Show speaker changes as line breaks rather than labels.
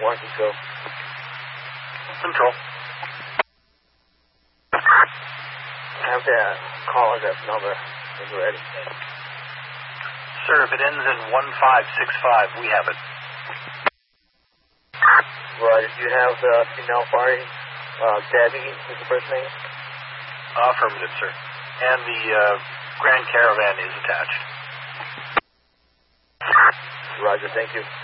Control.
Control.
I have the call address number when you're ready.
Sir, if it ends in 1565, we have it.
Roger. Do you have the female party? Debbie is the first name?
Affirmative, sir. And the Grand Caravan is attached.
Roger, thank you.